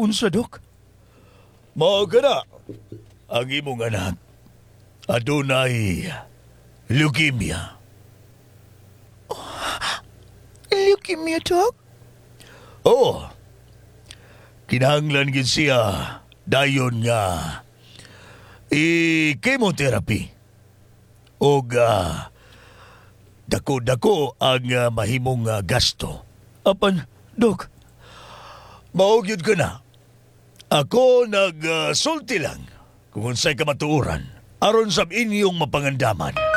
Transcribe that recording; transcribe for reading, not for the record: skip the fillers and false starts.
Unsa, Dok? Mao ka na. Ang imong anak, adunay leukemia. Leukemia, Dok? Oo. Kinahanglan gid siya dayon nga chemotherapy. O dako-dako ang mahimong gasto. Apan, Dok, Maugyod ka na. Ako nagsulti lang kung unsay kamatuoran aron sa inyong mapangandaman.